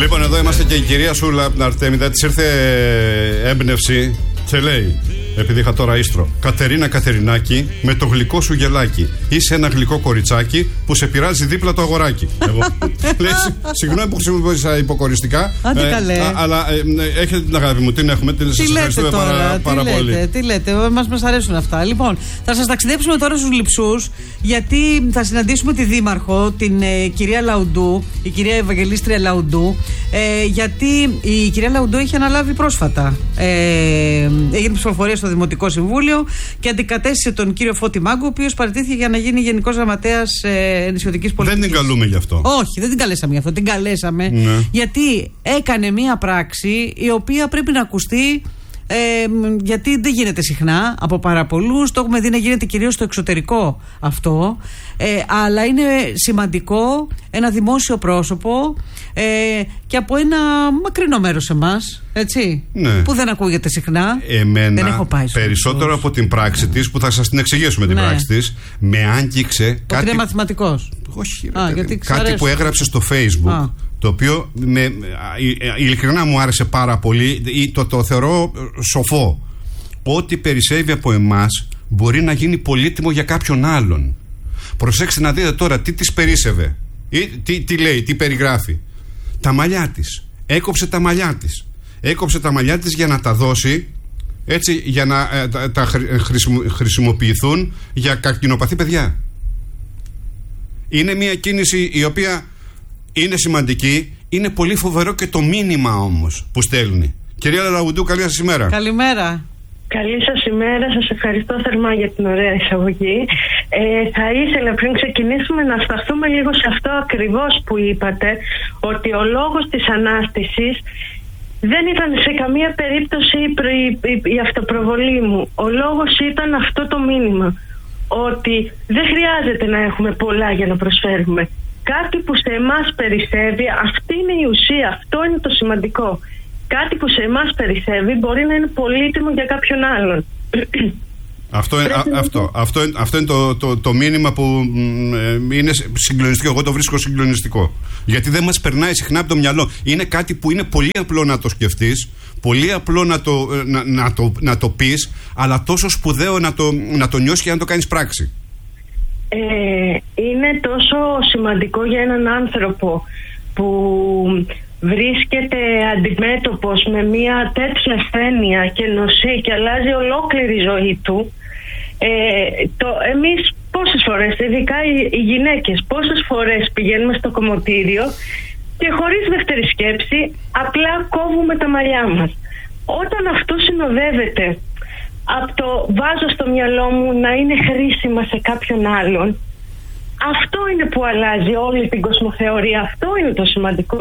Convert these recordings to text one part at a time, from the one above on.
Λοιπόν, εδώ είμαστε και η κυρία Σούλα Αρτέμιδα. Της ήρθε έμπνευση και λέει, επειδή είχα τώρα ίστρο: Κατερίνα Κατερινάκη, με το γλυκό σου γελάκι. Είσαι ένα γλυκό κοριτσάκι που σε πειράζει δίπλα το αγοράκι. Λέει, συγγνώμη που χρησιμοποιήσα υποκοριστικά. Αλλά έχετε την αγάπη μου, την έχουμε. Την σας ευχαριστούμε πάρα πολύ. Τι λέτε, μας αρέσουν αυτά. Λοιπόν, θα σας ταξιδέψουμε τώρα στους Λειψούς, γιατί θα συναντήσουμε τη Δήμαρχο, την κυρία Λαουντού, η κυρία Ευαγγελίστρια Λαουντού. Γιατί η κυρία Λαουντού είχε αναλάβει πρόσφατα. Έγινε ψηφοφορία στο Δημοτικό Συμβούλιο και αντικατέστησε τον κύριο Φώτη Μάγκο, ο οποίος παραιτήθηκε για να γίνει Γενικός Γραμματέας Νησιωτικής Πολιτικής. Δεν την καλούμε γι' αυτό. Όχι, δεν την καλέσαμε γι' αυτό. Την καλέσαμε γιατί έκανε μία πράξη η οποία πρέπει να ακουστεί. Γιατί δεν γίνεται συχνά από πάρα πολλούς. Το έχουμε δει να γίνεται κυρίως στο εξωτερικό αυτό. Αλλά είναι σημαντικό ένα δημόσιο πρόσωπο και από ένα μακρινό μέρος εμάς, έτσι, που δεν ακούγεται συχνά. Εμένα, δεν έχω πάει περισσότερο από την πράξη της, που θα σας την εξηγήσουμε την πράξη της, με άγγιξε κάτι. Ότι είναι μαθηματικός. Όχι, κάτι που έγραψε στο Facebook. Το οποίο ειλικρινά μου άρεσε πάρα πολύ. Το θεωρώ σοφό. Ό,τι περισσεύει από εμάς μπορεί να γίνει πολύτιμο για κάποιον άλλον. Προσέξτε να δείτε τώρα τι της περίσσευε. Τι λέει, τι περιγράφει. Τα μαλλιά της. Έκοψε τα μαλλιά της. Έκοψε τα μαλλιά της για να τα δώσει, έτσι, για να τα χρησιμοποιηθούν για καρκινοπαθή παιδιά. Είναι μια κίνηση η οποία είναι σημαντική. Είναι πολύ φοβερό και το μήνυμα όμως που στέλνει. Κυρία Λαουντού, καλή σας ημέρα. Καλημέρα. Καλή σας ημέρα, σας ευχαριστώ θερμά για την ωραία εισαγωγή. Θα ήθελα πριν ξεκινήσουμε να σταθούμε λίγο σε αυτό ακριβώς που είπατε, ότι ο λόγος της ανάστησης δεν ήταν σε καμία περίπτωση η αυτοπροβολή μου. Ο λόγος ήταν αυτό το μήνυμα, ότι δεν χρειάζεται να έχουμε πολλά για να προσφέρουμε. Κάτι που σε εμάς περισσεύει, αυτή είναι η ουσία, αυτό είναι το σημαντικό. Κάτι που σε εμάς περισσεύει μπορεί να είναι πολύτιμο για κάποιον άλλον. Αυτό είναι το μήνυμα που είναι συγκλονιστικό. Εγώ το βρίσκω συγκλονιστικό. Γιατί δεν μας περνάει συχνά από το μυαλό. Είναι κάτι που είναι πολύ απλό να το σκεφτείς, πολύ απλό να το πεις, αλλά τόσο σπουδαίο να το νιώσεις και να το κάνεις πράξη. Είναι τόσο σημαντικό για έναν άνθρωπο που βρίσκεται αντιμέτωπος με μια τέτοια ασθένεια και νοσεί και αλλάζει ολόκληρη η ζωή του. Εμείς πόσες φορές, ειδικά οι γυναίκες, πόσες φορές πηγαίνουμε στο κομμωτήριο και χωρίς δεύτερη σκέψη απλά κόβουμε τα μαλλιά μας. Όταν αυτό συνοδεύεται από το βάζω στο μυαλό μου να είναι χρήσιμα σε κάποιον άλλον, αυτό είναι που αλλάζει όλη την κοσμοθεωρία. Αυτό είναι το σημαντικό.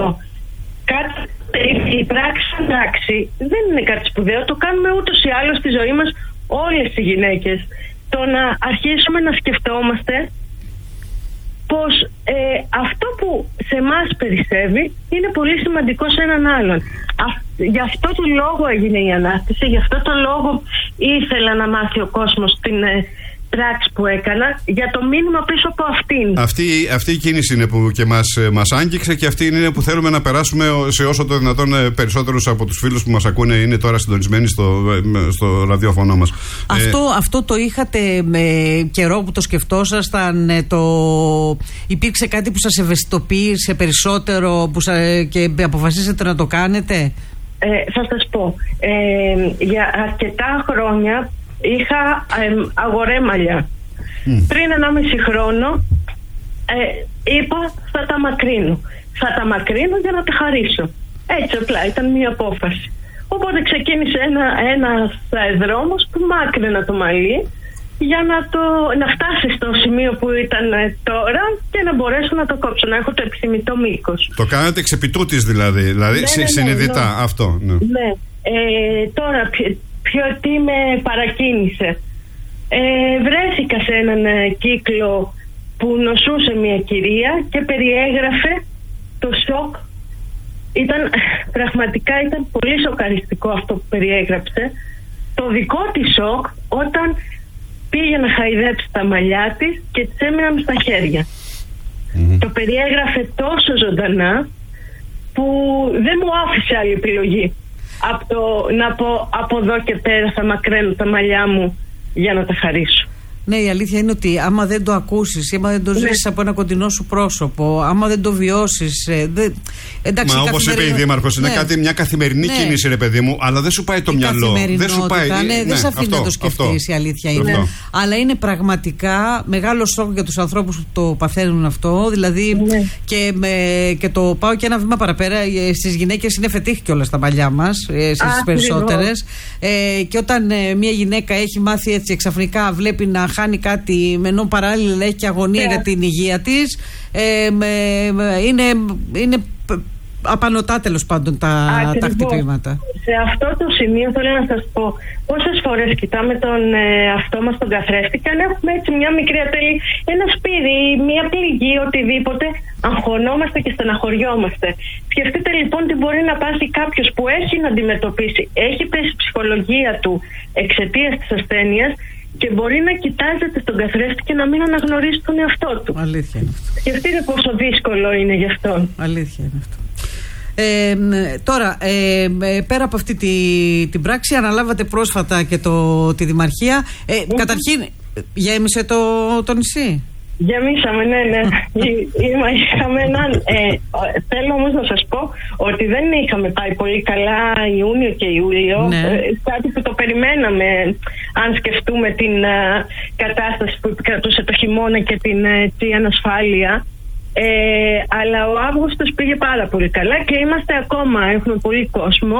Η πράξη δεν είναι κάτι σπουδαίο. Το κάνουμε ούτως ή άλλως στη ζωή μας όλες οι γυναίκες. Το να αρχίσουμε να σκεφτόμαστε πως αυτό που σε εμάς περισσεύει είναι πολύ σημαντικό σε έναν άλλον. Γι' αυτό το λόγο έγινε η Ανάσταση, γι' αυτό το λόγο ήθελα να μάθει ο κόσμος την πράξη που έκανα, για το μήνυμα πίσω από αυτήν. Αυτή η κίνηση είναι που και μας άγγιξε, και αυτή είναι που θέλουμε να περάσουμε σε όσο το δυνατόν περισσότερους από τους φίλους που μας ακούνε είναι τώρα συντονισμένοι στο ραδιόφωνο μας. Αυτό το είχατε με καιρό που το σκεφτόσασταν, υπήρξε κάτι που σας ευαισθητοποίησε περισσότερο και αποφασίσατε να το κάνετε? Θα σας πω, για αρκετά χρόνια είχα αγορέμαλια. Πριν 1,5 χρόνο είπα θα τα μακρύνω. Θα τα μακρύνω για να τα χαρίσω. Έτσι απλά ήταν μια απόφαση. Οπότε ξεκίνησε ένας δρόμος που μάκρυνα το μαλλί για να φτάσει στο σημείο που ήταν τώρα και να μπορέσω να το κόψω, να έχω το επιθυμητό μήκος. Το κάνατε εξ επιτούτης δηλαδή συνειδητά αυτό. Ναι. Τώρα τι με παρακίνησε. Βρέθηκα σε έναν κύκλο που νοσούσε μια κυρία και περιέγραφε το σοκ. Πραγματικά ήταν πολύ σοκαριστικό αυτό που περιέγραψε. Το δικό της σοκ όταν πήγε να χαϊδέψει τα μαλλιά της και της έμειναν στα χέρια. Το περιέγραφε τόσο ζωντανά που δεν μου άφησε άλλη επιλογή από το να πω από εδώ και πέρα θα μακραίνω τα μαλλιά μου για να τα χαρίσω. Ναι, η αλήθεια είναι ότι άμα δεν το ακούσεις, άμα δεν το ζήσεις από ένα κοντινό σου πρόσωπο, άμα δεν το βιώσεις. Μα όπως είπε η Δήμαρχος, είναι μια καθημερινή κίνηση, ρε παιδί μου, αλλά δεν σου πάει το μυαλό. Δεν σου πάει. Δεν σε αφήνει να το σκεφτείς, η αλήθεια είναι. Αλλά είναι πραγματικά μεγάλο σοκ για τους ανθρώπους που το παθαίνουν αυτό. Δηλαδή, και το πάω και ένα βήμα παραπέρα. Στις γυναίκες είναι φετίχ κιόλας τα μαλλιά μας, στις περισσότερες. Και όταν μια γυναίκα έχει μάθει έτσι ξαφνικά, βλέπει να χάνει κάτι, ενώ παράλληλα έχει και αγωνία για την υγεία της, είναι απανωτά τέλος πάντων τα χτυπήματα. Σε αυτό το σημείο θέλω να σας πω πόσες φορές κοιτάμε τον αυτό μας τον καθρέφτη και αν έχουμε έτσι μια μικρή ατέλη, ένα σπίτι, μια πληγή, οτιδήποτε, αγχωνόμαστε και στεναχωριόμαστε. Σκεφτείτε λοιπόν τι μπορεί να πάθει κάποιος που έχει να αντιμετωπίσει, έχει πέσει η ψυχολογία του εξαιτίας της ασθένειας και μπορεί να κοιτάζεται στον καθρέφτη και να μην αναγνωρίσει τον εαυτό του. Αλήθεια είναι αυτό. Σκεφτείτε πόσο δύσκολο είναι γι' αυτόν. Αλήθεια είναι αυτό. Τώρα, πέρα από αυτή την πράξη, αναλάβατε πρόσφατα και τη Δημαρχία. Καταρχήν, γέμισε το νησί. Γεμίσαμε, ναι. Είχαμε έναν. Θέλω όμως να σας πω ότι δεν είχαμε πάει πολύ καλά Ιούνιο και Ιούλιο. Κάτι που το περιμέναμε, αν σκεφτούμε την κατάσταση που επικρατούσε το χειμώνα και την ανασφάλεια. Αλλά ο Αύγουστος πήγε πάρα πολύ καλά και είμαστε ακόμα, έχουμε πολύ κόσμο.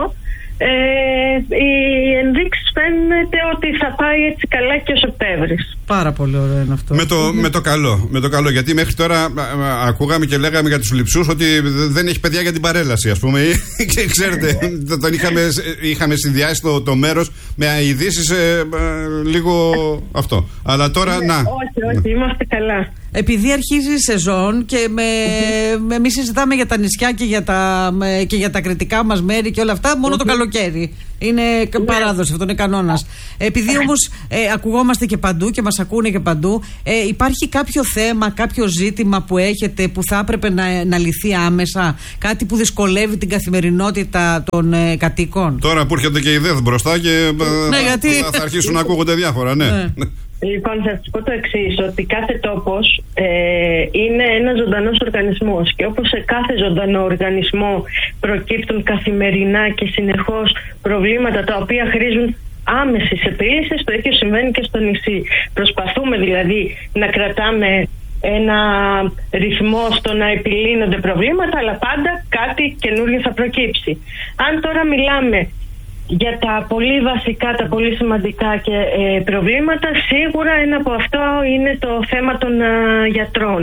Οι ενδείξεις φαίνεται ότι θα πάει έτσι καλά και ο Σεπτέμβρης. Πάρα πολύ ωραίο είναι αυτό. Με το καλό, γιατί μέχρι τώρα ακούγαμε και λέγαμε για τους λειψούς ότι δεν έχει παιδιά για την παρέλαση, ας πούμε. Και ξέρετε, τον είχαμε συνδυάσει το μέρος με ειδήσεις λίγο αυτό. Αλλά τώρα Όχι, είμαστε καλά. Επειδή αρχίζει η σεζόν και εμείς συζητάμε για τα νησιά και για τα κρητικά μας μέρη και όλα αυτά μόνο το καλοκαίρι. Είναι παράδοση, αυτό είναι κανόνας. Επειδή όμως ακουγόμαστε και παντού και μας ακούνε και παντού, υπάρχει κάποιο θέμα, κάποιο ζήτημα που έχετε που θα έπρεπε να λυθεί άμεσα, κάτι που δυσκολεύει την καθημερινότητα των κατοίκων? Τώρα που έρχεται και η ΔΕΘ μπροστά και θα αρχίσουν να ακούγονται διάφορα, ναι. Λοιπόν, θα σας πω το εξής, ότι κάθε τόπος είναι ένας ζωντανός οργανισμός και όπως σε κάθε ζωντανό οργανισμό προκύπτουν καθημερινά και συνεχώς προβλήματα τα οποία χρήζουν άμεσης επίλυσης, το ίδιο συμβαίνει και στο νησί. Προσπαθούμε δηλαδή να κρατάμε ένα ρυθμό στο να επιλύνονται προβλήματα, αλλά πάντα κάτι καινούργιο θα προκύψει. Αν τώρα μιλάμε για τα πολύ βασικά, τα πολύ σημαντικά και προβλήματα, σίγουρα ένα από αυτό είναι το θέμα των γιατρών.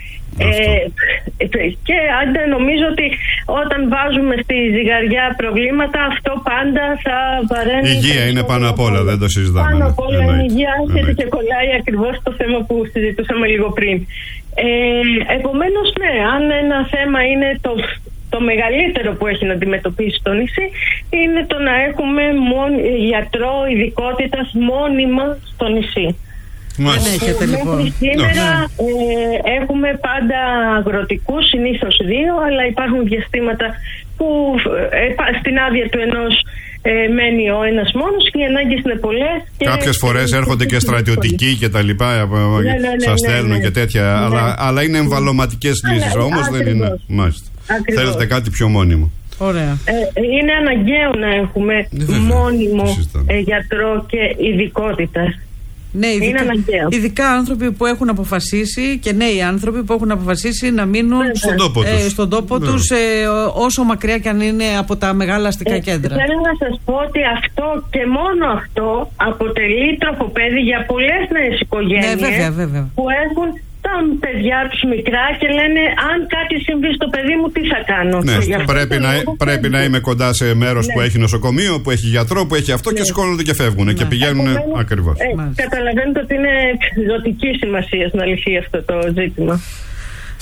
Και άντε νομίζω ότι όταν βάζουμε στη ζυγαριά προβλήματα, αυτό πάντα θα βαραίνει. Η υγεία είναι πάνω απ' όλα, δεν το συζητάμε. Πάνω απ' όλα είναι η υγεία, και κολλάει ακριβώς το θέμα που συζητούσαμε λίγο πριν. Επομένως, ναι, αν ένα θέμα είναι το μεγαλύτερο που έχει να αντιμετωπίσει το νησί, είναι το να έχουμε γιατρό ειδικότητας μόνιμα στο νησί. Έχετε, λοιπόν. Σήμερα έχουμε πάντα αγροτικούς, συνήθως 2, αλλά υπάρχουν διαστήματα που στην άδεια του ενός μένει ο ένας μόνος και οι ανάγκες είναι πολλές. Κάποιες φορές έρχονται και στρατιωτικοί και τα λοιπά, σας στέλνουν και τέτοια, αλλά είναι εμβαλωματικές λύσεις, όμως δεν είναι. Μάλιστα. Θέλετε κάτι πιο μόνιμο. Ωραία. Είναι αναγκαίο να έχουμε μόνιμο γιατρό και ειδικότητα. Ναι, ειδικά άνθρωποι που έχουν αποφασίσει και νέοι άνθρωποι που έχουν αποφασίσει να μείνουν στον τόπο τους, όσο μακριά και αν είναι από τα μεγάλα αστικά κέντρα. Θέλω να σας πω ότι αυτό και μόνο αυτό αποτελεί τροφοπέδι για πολλές νέες οικογένειες που έχουν τα παιδιά τους μικρά και λένε αν κάτι συμβεί στο παιδί μου τι θα κάνω. Πρέπει να είμαι κοντά σε μέρος που έχει νοσοκομείο, που έχει γιατρό, που έχει αυτό και σηκώνονται και φεύγουν και πηγαίνουν ακριβώς. Καταλαβαίνετε ότι είναι ζωτική σημασία να λυθεί αυτό το ζήτημα.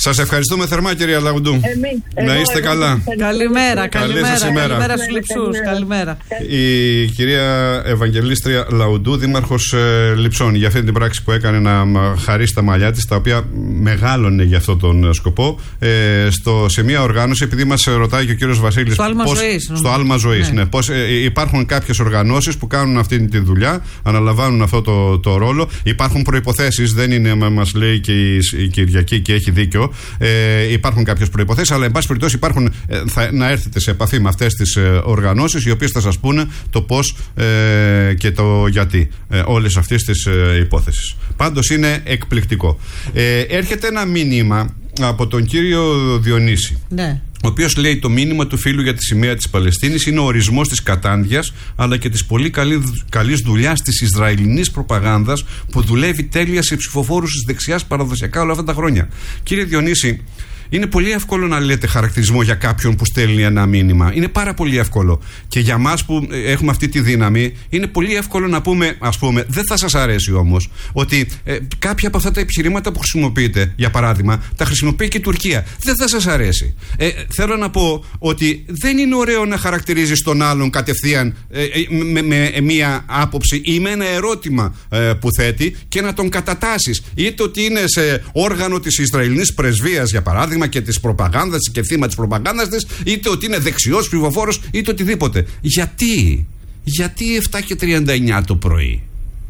Σας ευχαριστούμε θερμά, κυρία Λαουντού. Να είστε καλά. Καλημέρα στους Λειψούς. Καλημέρα. Η κυρία Ευαγγελίστρια Λαουντού, δήμαρχος Λειψών, για αυτή την πράξη που έκανε να χαρίσει τα μαλλιά της, τα οποία μεγάλωνε για αυτόν τον σκοπό, σε μια οργάνωση, επειδή μας ρωτάει και ο κύριος Βασίλης στο Άλμα Ζωής, ναι, πώς υπάρχουν κάποιες οργανώσεις που κάνουν αυτή τη δουλειά, αναλαμβάνουν αυτό το ρόλο. Υπάρχουν προϋποθέσεις, δεν είναι, μας λέει και η Κυριακή, και έχει δίκιο. Υπάρχουν κάποιες προϋποθέσεις, αλλά εν πάση περιπτώσει υπάρχουν, να έρθετε σε επαφή με αυτές τις οργανώσεις, οι οποίες θα σας πούνε το πώς και το γιατί όλες αυτές τις υπόθεσεις. Πάντως είναι εκπληκτικό. Έρχεται ένα μήνυμα από τον κύριο Διονύση, ναι, ο οποίος λέει: το μήνυμα του φίλου για τη σημαία της Παλαιστίνης είναι ο ορισμός της κατάντιας, αλλά και της πολύ καλής δουλειάς της Ισραηλινής προπαγάνδας, που δουλεύει τέλεια σε ψηφοφόρους της δεξιάς παραδοσιακά όλα αυτά τα χρόνια. Κύριε Διονύση, είναι πολύ εύκολο να λέτε χαρακτηρισμό για κάποιον που στέλνει ένα μήνυμα. Είναι πάρα πολύ εύκολο. Και για μας που έχουμε αυτή τη δύναμη, είναι πολύ εύκολο να πούμε, ας πούμε, δεν θα σας αρέσει όμως, ότι κάποια από αυτά τα επιχειρήματα που χρησιμοποιείτε, για παράδειγμα, τα χρησιμοποιεί και η Τουρκία. Δεν θα σας αρέσει. Θέλω να πω ότι δεν είναι ωραίο να χαρακτηρίζεις τον άλλον κατευθείαν με μία άποψη ή με ένα ερώτημα που θέτει και να τον κατατάσσεις. Είτε ότι είναι σε όργανο της Ισραηλινής πρεσβείας, για παράδειγμα, και της προπαγάνδας και θύμα της προπαγάνδας της, είτε ότι είναι δεξιός ψηφοφόρος, είτε οτιδήποτε. Γιατί 7:39 το πρωί?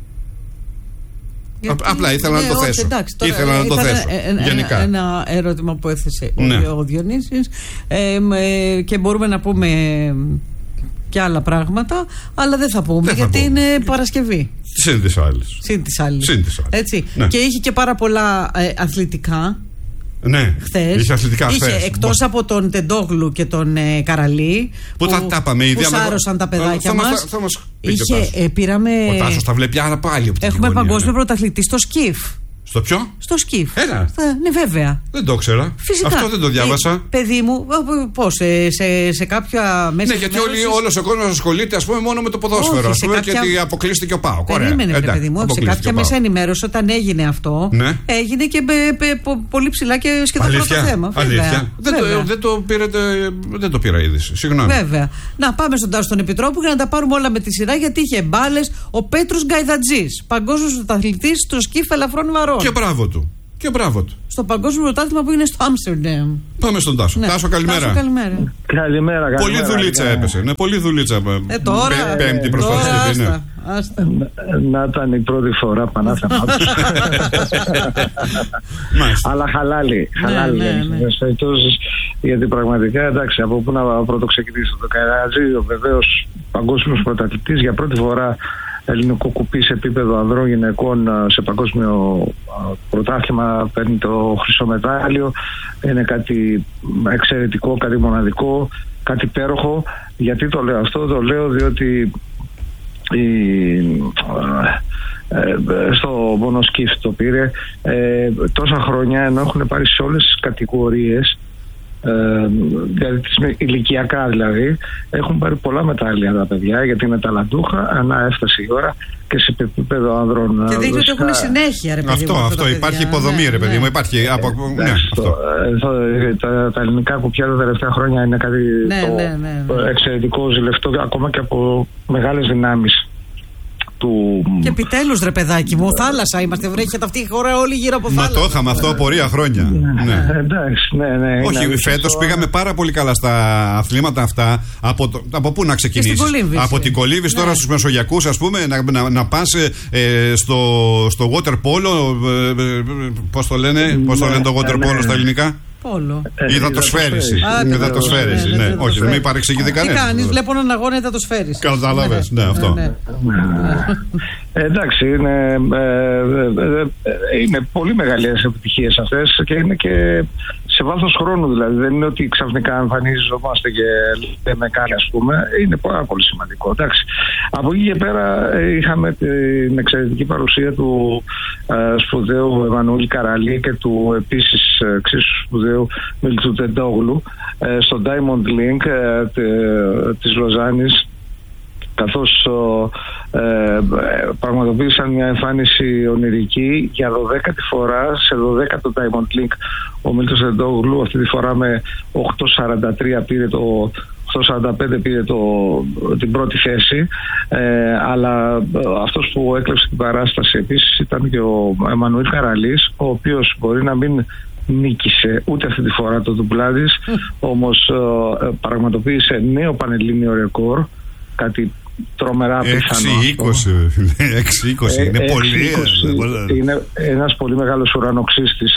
Απλά ήθελα να το θέσω. Ήθελα να το θέσω. Γενικά. Ένα ερώτημα που έθεσε ο Διονύσης, και μπορούμε να πούμε και άλλα πράγματα, αλλά δεν θα πούμε, γιατί είναι Παρασκευή. Συν της άλλης. Έτσι. Ναι. Και είχε και πάρα πολλά αθλητικά. Ναι, χθες. Είχε εκτός από τον Τεντόγλου και τον Καραλή, που τα πάμε ήδη, που σάρωσαν τα παιδάκια μας. Πήραμε. Ο Τάσος τα βλέπει άρα πάλι. Έχουμε παγκόσμιο πρωταθλητή στο σκιφ. Στο ποιο? Στο σκιφ. Έλα. Ναι, βέβαια. Δεν το ήξερα. Φυσικά. Αυτό δεν το διάβασα. Παιδί μου, πώς, σε κάποια μέσα. Ναι, γιατί όλος ο κόσμος ασχολείται, ας πούμε, μόνο με το ποδόσφαιρο. Ας πούμε, και ότι αποκλείστηκε ο ΠΑΟΚ. Περίμενε, παιδί μου. Σε κάποια μέσα ενημέρωση, όταν έγινε αυτό, ναι, έγινε και πολύ ψηλά και σχεδόν πρώτο θέμα. Αλήθεια. Δεν το πήρα είδηση. Συγγνώμη. Βέβαια. Να πάμε στον Τάσο τον Επιτρόπου για να τα πάρουμε όλα με τη σειρά, γιατί είχε μπάλες ο Πέτρος Γκαϊδατζής, παγκόσμιος πρωταθλητής στο σκιφ ελαφρών βαρών. Και μπράβο του. Στο παγκόσμιο πρωτάθλημα που είναι στο Άμστερνταμ. Πάμε στον Τάσο. Ναι. Τάσο, καλημέρα. Καλημέρα. Πολύ δουλίτσα έπεσε. Ναι, πολύ δουλίτσα. Τώρα. Πέμπτη προσπάθεια. Ναι. Να ήταν η πρώτη φορά πανάθεμα. Αλλά χαλάλι. Γιατί πραγματικά, εντάξει, από πού να πρωτοξεκινήσω. Το Καρατζή, βεβαίως παγκόσμιος πρωταθλητής, για πρώτη φορά ελληνικό κουπί σε επίπεδο ανδρών γυναικών σε παγκόσμιο πρωτάθλημα, παίρνει το χρυσό μετάλλιο. Είναι κάτι εξαιρετικό, κάτι μοναδικό, κάτι υπέροχο. Γιατί το λέω αυτό? Το λέω διότι στο μονοσκίφ το πήρε τόσα χρόνια, ενώ έχουν πάρει σε όλες τις κατηγορίες, δηλαδή ηλικιακά, δηλαδή έχουν πάρει πολλά μετάλλια τα παιδιά, γιατί είναι ταλαντούχα, ανά έφτασε η ώρα και σε επίπεδο άνδρων. Και δείχνει ότι έχουν συνέχεια, ρε παιδί μου. Αυτό υπάρχει υποδομή, ρε παιδί μου. Υπάρχει. Τα ελληνικά κουπιά τα τελευταία χρόνια είναι κάτι εξαιρετικό, ζηλευτό, ακόμα και από μεγάλες δυνάμεις. Και επιτέλους, ρε παιδάκι μου, θάλασσα είμαστε. Βρέχεται αυτή η χώρα όλη γύρω από θάλασσα. Μα το είχαμε αυτό πορεία χρόνια. Εντάξει, ναι. Όχι, φέτος πήγαμε πάρα πολύ καλά στα αθλήματα αυτά. Από πού να ξεκινήσεις? Από την Κολύβης τώρα στους Μεσογειακούς, ας πούμε, να πας στο water polo. Πώς το λένε το water polo στα ελληνικά? Πόλο. Υδατοσφαίριση. Ναι, όχι, δεν με παρεξηγηθεί κανένα. Τι κάνεις, βλέπω έναν αγώνα υδατοσφαίριση. Κατάλαβες, ναι, αυτό. Εντάξει, είναι πολύ μεγάλες επιτυχίες αυτές και είναι και σε βάθος χρόνου, δηλαδή. Δεν είναι ότι ξαφνικά εμφανίζομαστε και λέμε κάτι, ας πούμε. Είναι πάρα πολύ σημαντικό. Εντάξει. Από εκεί και πέρα είχαμε την εξαιρετική παρουσία του σπουδαίου Εμμανουήλ Καραλή και του επίσης εξίσου σπουδαίου Μιλτού Τεντόγλου στο Diamond Link της Λοζάνης. καθώς πραγματοποίησαν μια εμφάνιση ονειρική για 12η φορά σε 12ο Diamond League. Ο Μίλτος Τεντόγλου αυτή τη φορά με 8.43 πήρε 8.45 πήρε την πρώτη θέση, αλλά αυτός που έκλεψε την παράσταση επίσης ήταν και ο Εμμανουήλ Καραλής, ο οποίος μπορεί να μην νίκησε ούτε αυτή τη φορά το ντουμπλάδης, όμως πραγματοποίησε νέο πανελλήνιο ρεκόρ, κάτι τρομερά πιθανό. 6-20 είναι πολύ. Είναι ένας πολύ μεγάλος ουρανοξύστης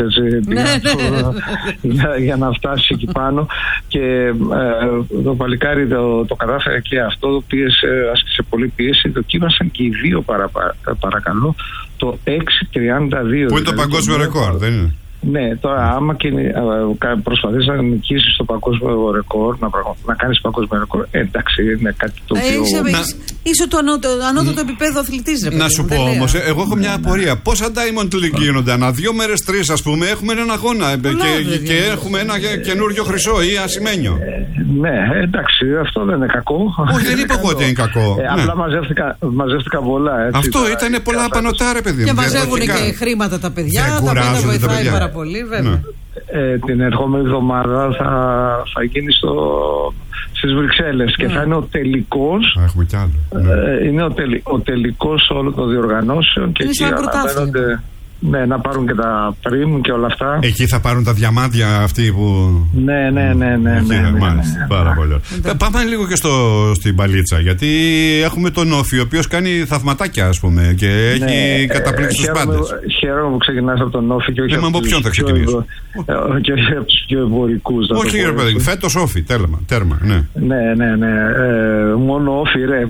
για να φτάσει εκεί πάνω, και το παλικάρι το κατάφερε και αυτό, άσκησε πολύ πίεση, το κύρωσαν και οι δύο παρακαλώ το 6.32, που είναι το παγκόσμιο ρεκόρ, δεν είναι? Ναι, τώρα άμα και προσπαθείς να νικήσεις το παγκόσμιο ρεκόρ, να κάνεις παγκόσμιο ρεκόρ, εντάξει, είναι κάτι το οποίο... Είσαι το ανώτατο επίπεδο αθλητής. Να σου πω όμως, εγώ έχω μια απορία. Πόσα Diamond League γίνονται? Ανά 2 μέρες 3 ας πούμε έχουμε έναν αγώνα και έχουμε ένα καινούριο χρυσό ή ασημένιο. Ναι, εντάξει, αυτό δεν είναι κακό. Όχι, δεν είπα εγώ ότι είναι κακό. Απλά μαζεύτηκα πολλά. Αυτό ήταν πολλά πανωτά, ρε παιδί μου. Και μαζεύουν και χρήματα τα παιδιά, τα οποία βοηθάει πάρα πολύ, βέβαια. Την ερχόμενη εβδομάδα θα γίνει στις Βρυξέλλες και θα είναι ο τελικός. Έχουμε κι άλλο. Είναι ο τελικός όλων των διοργανώσεων και εκεί αναμένονται να πάρουν και τα πριμ και όλα αυτά. Εκεί θα πάρουν τα διαμάντια αυτοί που... Ναι. Πάρα πολύ. Πάμε λίγο και στην παλίτσα, γιατί έχουμε τον Όφη, ο οποίος κάνει θαυματάκια, ας πούμε, και έχει καταπλήξει τους πάντες. Χαίρομαι που ξεκινάς από τον Όφη και όχι από ποιον θα ξεκινήσω. Και όχι από τους πιο εμπορικούς. Όχι, ρε παιδί, φέτος Όφη, τέρμα. Ναι. Μόνο Όφη, ρε.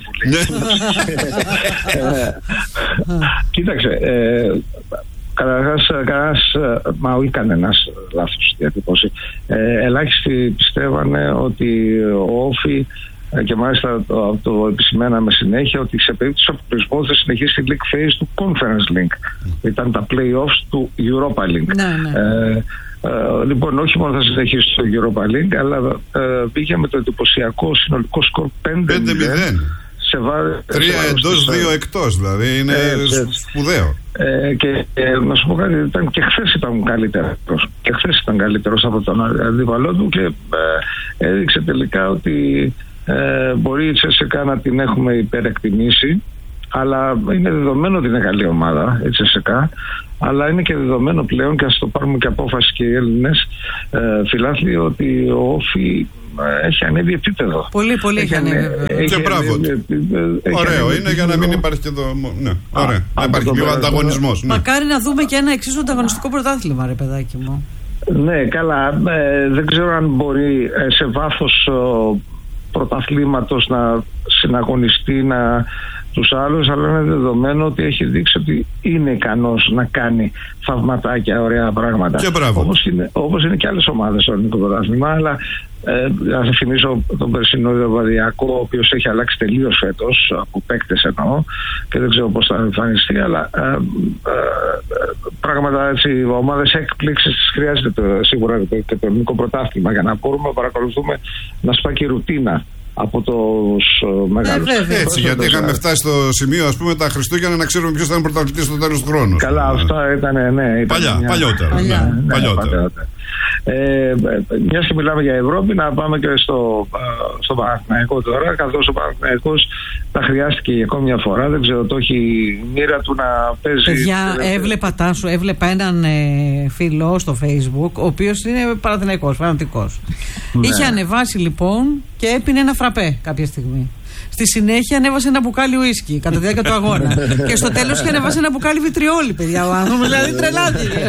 Κοίταξε. Καταρχάς, μα όχι κανένας λάθος διατύπωση. Ελάχιστοι πιστεύανε ότι ο Όφη, και μάλιστα το επισημέναμε συνέχεια, ότι σε περίπτωση αποκλεισμού θα συνεχίσει η League Phase του Conference League. Ήταν τα play-offs του Europa League. Λοιπόν, όχι μόνο θα συνεχίσει το Europa League, αλλά πήγε με το εντυπωσιακό συνολικό σκορ 5-0. 3 εντός, 2 εκτός, δηλαδή είναι σπουδαίο. Και να σου πω κάτι, και χθες ήταν καλύτερος από τον αντίπαλό του, και έδειξε τελικά ότι μπορεί η CSKA να την έχουμε υπερεκτιμήσει, αλλά είναι δεδομένο ότι είναι καλή ομάδα η CSKA, αλλά είναι και δεδομένο πλέον, και ας το πάρουμε και απόφαση και οι Έλληνες φίλαθλοι, ότι ο Όφη έχει ανέβει επίπεδο. Πολύ έχει ανέβει. Και μπράβο. Ωραίο είναι, για να μην υπάρχει και εδώ. Ναι, ωραία. Να υπάρχει λίγο ανταγωνισμός. Μακάρι να δούμε και ένα εξίσου ανταγωνιστικό πρωτάθλημα, ρε παιδάκι μου. Ναι, καλά. Δεν ξέρω αν μπορεί σε βάθος πρωταθλήματος να συναγωνιστεί τους άλλους, αλλά είναι δεδομένο ότι έχει δείξει ότι είναι ικανός να κάνει θαυματάκια, ωραία πράγματα. Όπως είναι και άλλες ομάδες στο ελληνικό πρωτάθλημα, αλλά να σας θυμίσω τον περσινό Λεβαδιακό, ο οποίος έχει αλλάξει τελείως φέτος, από παίκτες εννοώ, και δεν ξέρω πώς θα εμφανιστεί, αλλά πράγματα έτσι, ομάδες έκπληξης τις χρειάζεται σίγουρα και το ελληνικό πρωτάθλημα, για να μπορούμε να παρακολουθούμε να σπάει ρουτίνα από τους μεγάλους. Έτσι, γιατί είχαμε φτάσει στο σημείο, ας πούμε, τα Χριστούγεννα να ξέρουμε ποιος θα είναι πρωταθλητής στο τέλος του χρόνου. Καλά, αυτά ήταν, παλιότερα. Μιας και μιλάμε για Ευρώπη, να πάμε και στο Παναθηναϊκό τώρα, καθώς ο Παναθηναϊκός τα χρειάστηκε για ακόμη μια φορά. Δεν ξέρω, το έχει η μοίρα του να παίζει. Παιδιά, έβλεπα έναν φίλο στο Facebook, ο οποίος είναι Παναθηναϊκός, φανατικός. Είχε ανεβάσει λοιπόν και έπινε ένα φραπέ κάποια στιγμή. Στη συνέχεια ανέβασε ένα μπουκάλι ουίσκι κατά τη διάρκεια του αγώνα. Και στο τέλος είχε ανεβάσει ένα μπουκάλι βιτριόλι, παιδιά. Ο άνθρωπος δηλαδή τρελάθηκε.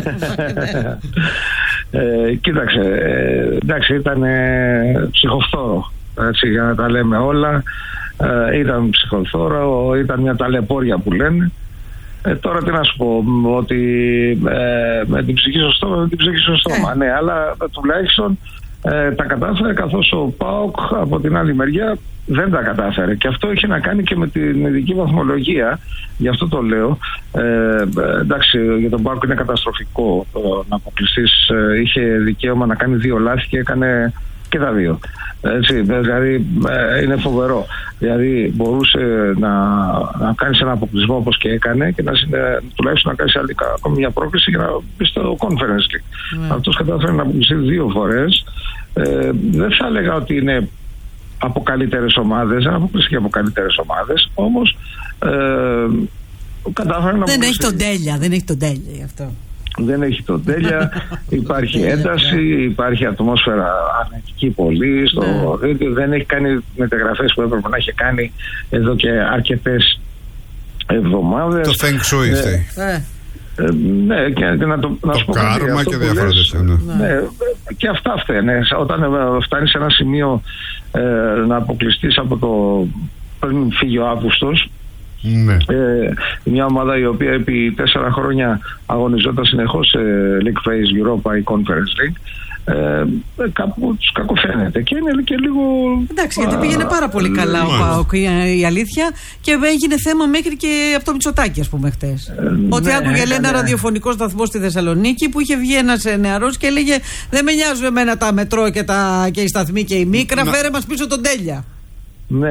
Κοίταξε, εντάξει, ήταν ψυχοφθόρο, έτσι, για να τα λέμε όλα. Ήταν ψυχοφθόρο, ήταν μια ταλαιπώρια που λένε. Τώρα τι να σου πω, ότι με την ψυχή στο στόμα, με την ψυχή στο στόμα. Ναι, αλλά τουλάχιστον τα κατάφερε, καθώς ο ΠΑΟΚ από την άλλη μεριά δεν τα κατάφερε. Και αυτό έχει να κάνει και με την ειδική βαθμολογία. Γι' αυτό το λέω. Εντάξει, για τον ΠΑΟΚ είναι καταστροφικό να αποκλειστείς. Είχε δικαίωμα να κάνει 2 λάθη και έκανε και τα δύο. Έτσι, δηλαδή είναι φοβερό. Δηλαδή μπορούσε να κάνει ένα αποκλεισμό όπως και έκανε και τουλάχιστον να κάνει ακόμη μια πρόκληση για να μπει στο Conference League. Αυτός κατάφερε να αποκλειστεί 2 φορές. Δεν θα έλεγα ότι είναι από καλύτερες ομάδες, δεν αποκλειστεί και από καλύτερες ομάδες, όμως κατάφερε να δεν έχει τον τέλεια γι' αυτό. Δεν έχει τον τέλεια, υπάρχει ένταση, υπάρχει ατμόσφαιρα αρνητική πολύ στο δίκτυο, δεν έχει κάνει μεταγραφές που έπρεπε να έχει κάνει εδώ και αρκετές εβδομάδες. Το Feng Shui ναι, και να το κάρμα και διάφορα τέτοια. Ναι, και αυτά φταίνε. Όταν φτάνει σε ένα σημείο να αποκλειστείς από το πριν φύγει ο Αύγουστος, ναι. Μια ομάδα η οποία επί 4 χρόνια αγωνιζόταν συνεχώς σε League Phase, Europa ή Conference League, κάπου τους κακοφαίνεται και είναι και λίγο. Εντάξει, γιατί πήγαινε πάρα πολύ καλά ο ΠΑΟΚ, η αλήθεια, και έγινε θέμα μέχρι και από το Μητσοτάκη, ας πούμε, χτες. Ότι άκουγε, λέει, ένα ραδιοφωνικό σταθμό στη Θεσσαλονίκη που είχε βγει ένας νεαρός και έλεγε: δεν με νοιάζουν εμένα τα μετρό και οι σταθμοί και οι μίκρα, φέρε μας πίσω τον τέλεια. Ναι.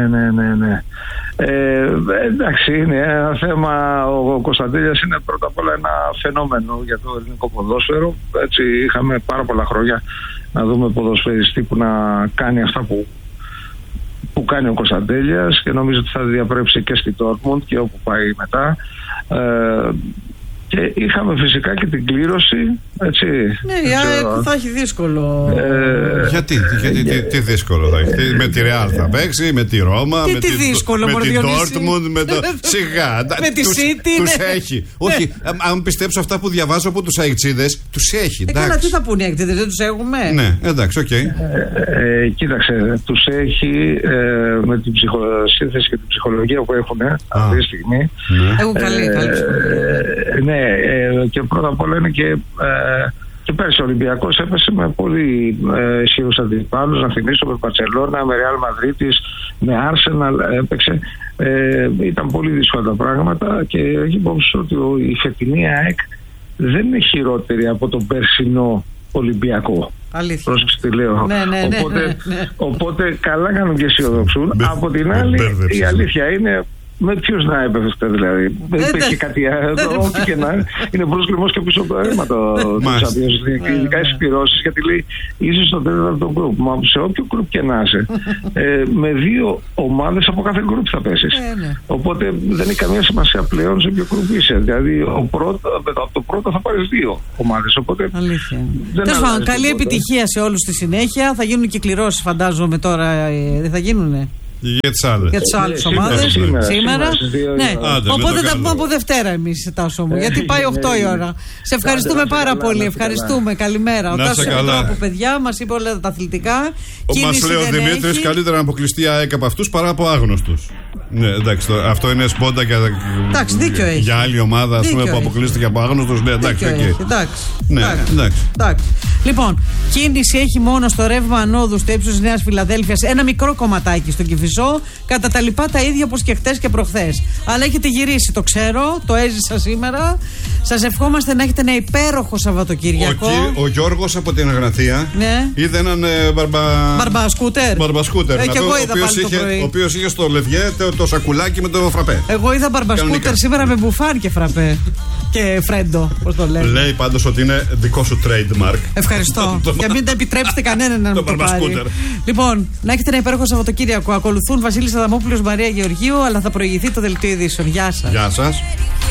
Εντάξει, είναι ένα θέμα. Ο Κωνσταντέλιας είναι πρώτα απ' όλα ένα φαινόμενο για το ελληνικό ποδόσφαιρο. Έτσι, είχαμε πάρα πολλά χρόνια να δούμε ποδοσφαιριστή που να κάνει αυτά που κάνει ο Κωνσταντέλιας, και νομίζω ότι θα διαπρέψει και στη Dortmund και όπου πάει μετά. Και είχαμε φυσικά και την κλήρωση, έτσι. Ναι, θα έχει δύσκολο. Γιατί, τι δύσκολο θα έχει? Με τη Real θα παίξει, με τη Ρώμα, με τη Dortmund, με το σιγά. Με τη City. Τους έχει. Όχι, αν πιστέψω αυτά που διαβάζω από τους αεξίδες, τους έχει. Καλά, τι θα πούνε οι αεξίδες, δεν τους έχουμε? Ναι, εντάξει, οκ. Κοίταξε, τους έχει με την σύνθεση και την ψυχολογία που έχουν αυτή τη στιγμή. Έχουν καλή ναι, και πρώτα απ' όλα είναι και πέρσι ο Ολυμπιακός έπεσε με πολύ ισχυρούς αντιπάλους. Να θυμίσω, με Μπαρσελόνα, με Ρεάλ Μαδρίτης, με Άρσεναλ έπαιξε. Ήταν πολύ δύσκολα τα πράγματα και έχει υπόψη ότι η φετινή ΑΕΚ δεν είναι χειρότερη από τον περσινό Ολυμπιακό. Αλήθεια. Πρόσεξε τι λέω. Οπότε καλά κάνουν και αισιοδοξούν. Από την άλλη, η αλήθεια είναι, με ποιους να έπεφτε δηλαδή? Δεν υπήρχε κάτι άλλο. Ό,τι και να είναι πρόσκλημος και πίσω από το αίμα το Champions. Ειδικά οι συμπληρώσεις, γιατί λέει είσαι στο τέταρτο γκρουπ. Μα σε όποιο γκρουπ και να είσαι, με 2 ομάδες από κάθε γκρουπ θα πέσεις. Οπότε δεν έχει καμία σημασία πλέον σε ποιο γκρουπ είσαι. Δηλαδή από το πρώτο θα πάρεις 2 ομάδες. Οπότε. Τέλος πάντων, καλή επιτυχία σε όλους στη συνέχεια. Θα γίνουν και κληρώσεις, φαντάζομαι τώρα. Δεν θα γίνουνε? Για τις άλλες ομάδες σήμερα. Ναι. Οπότε θα πούμε από Δευτέρα εμείς, Τάσο μου, γιατί πάει 8 η ώρα. Σε ευχαριστούμε πάρα πολύ. Ευχαριστούμε. Καλημέρα. Ο Τάσος από παιδιά μας είπε όλα τα αθλητικά. Μας λέει ο Δημήτρης, καλύτερα να αποκλειστεί η ΑΕΚ από αυτούς παρά από άγνωστους. Ναι, εντάξει, αυτό είναι σπόντα για άλλη ομάδα, ας πούμε, που αποκλείστηκε από άγνωστους. Ναι, εντάξει. Λοιπόν, κίνηση έχει μόνο στο ρεύμα ανόδου στο ύψος της Νέας Φιλαδέλφειας, ένα μικρό κομματάκι στον Κηφισό. Κατά τα λοιπά τα ίδια όπως και χτες και προχθές. Αλλά έχετε γυρίσει, το ξέρω, το έζησα σήμερα. Σας ευχόμαστε να έχετε ένα υπέροχο Σαββατοκύριακο. Ο Γιώργος από την Αγναθία είδε έναν μπαρμπασκούτερ. Ο οποίος είχε στο λευγέ το σακουλάκι με το φραπέ. Εγώ είδα μπαρμπασκούτερ σήμερα με μπουφάν και φραπέ. Και φρέντο, πώς το λένε. Λέει πάντως ότι είναι δικό σου trademark. Ευχαριστώ. Για μην τα επιτρέψετε κανέναν να μου το πάρει. Λοιπόν, να έχετε ένα υπέροχο Σαββατοκύριακο. Ακολουθούν Βασίλης Αδαμόπουλος, Μαρία Γεωργίου, αλλά θα προηγηθεί το δελτίο ειδήσεων. Γεια σας. Γεια σας.